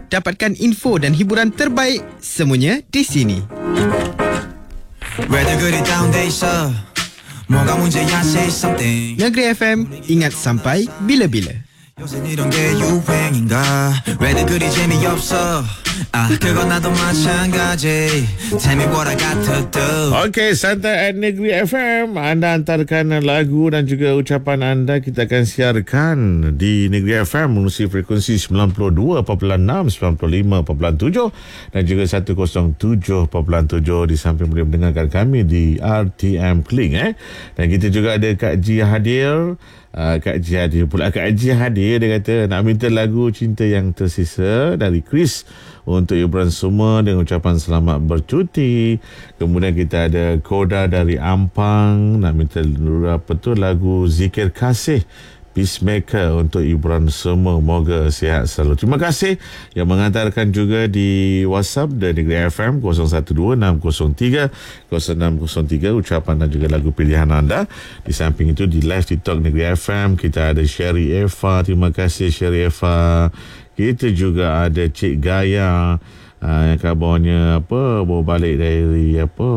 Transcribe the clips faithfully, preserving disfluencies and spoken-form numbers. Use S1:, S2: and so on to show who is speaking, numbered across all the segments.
S1: Dapatkan info dan hiburan terbaik semuanya di sini. Negeri F M, ingat sampai bila-bila. 요새 이런 게 유행인가 왜들 그리 재미없어 아 그건 나도 마찬가지 Tell me what I got to do. Okey, Santai at Negeri F M, anda hantarkan lagu dan juga ucapan anda, kita akan siarkan di Negeri F M melalui frekuensi sembilan puluh dua perpuluhan enam, sembilan puluh lima perpuluhan tujuh dan juga seratus tujuh perpuluhan tujuh. Di samping boleh mendengarkan kami di R T M Kling eh. Dan kita juga ada Kak Ji hadir. Uh, Kak Ji hadir pula. Kak Ji hadir, dia kata nak minta lagu Cinta Yang Tersisa dari Chris untuk hiburan semua dengan ucapan selamat bercuti. Kemudian kita ada Koda dari Ampang nak minta apa tu lagu Zikir Kasih Peacemaker untuk hiburan semua. Moga sihat selalu. Terima kasih yang mengantarkan juga di WhatsApp dari Negeri F M kosong satu dua enam kosong tiga kosong enam kosong tiga ucapan dan juga lagu pilihan anda. Di samping itu di live TikTok Negeri F M kita ada Sherry Eva. Terima kasih Sherry Eva. Kita juga ada Cik Gaya uh, yang kabarnya apa baru balik dari apa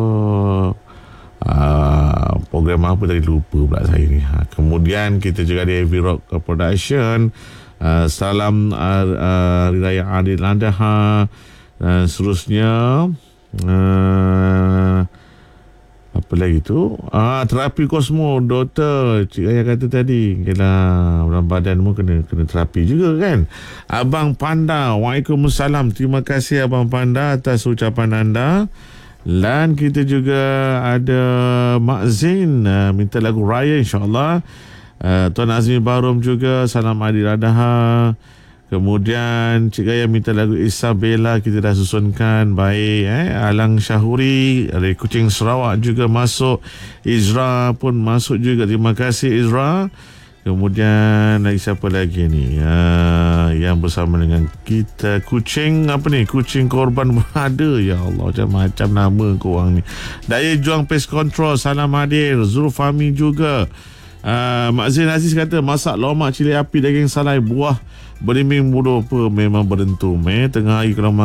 S1: Uh, program apa tadi lupa pula saya ni. Ha, kemudian kita juga ada Heavy Rock Production. Uh, salam uh, uh, Hari Raya Adil Adha dan seterusnya. Uh, apa lagi tu? Ah, terapi Kosmo, doktor Cik Ayah kata tadi. Yalah, orang badan pun kena kena terapi juga kan. Abang Panda, Waalaikumsalam. Terima kasih Abang Panda atas ucapan anda. Dan kita juga ada Mak Zain uh, minta lagu Raya insyaAllah. uh, Tuan Azmi Barum juga salam Adil Adha. Kemudian Cik Gaya minta lagu Isabella, kita dah susunkan. Baik eh. Alang Syahuri dari Kuching Sarawak juga masuk. Izra pun masuk juga. Terima kasih Izra. Kemudian lagi siapa lagi ni uh, yang bersama dengan kita? Kucing apa ni? Kucing korban ada. Ya Allah, macam-macam nama korang ni. Daya Juang Pest Control salam hadir. Zulfami juga. uh, Mak Zain Aziz kata masak lomak cili api daging salai buah berimbing bulu apa memang berentum eh. Tengah hari kalau